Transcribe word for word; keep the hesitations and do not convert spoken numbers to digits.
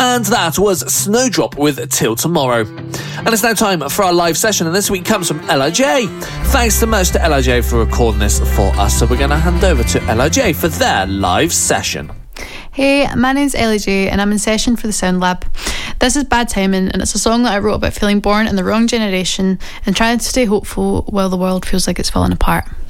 And that was Snowdrop with Till Tomorrow. And it's now time for our live session, and this week comes from L I J. Thanks so much to L I J for recording this for us. So we're going to hand over to L I J for their live session. Hey, my name's Ellie J and I'm in session for the Sound Lab. This is Bad Timing, and it's a song that I wrote about feeling born in the wrong generation and trying to stay hopeful while the world feels like it's falling apart.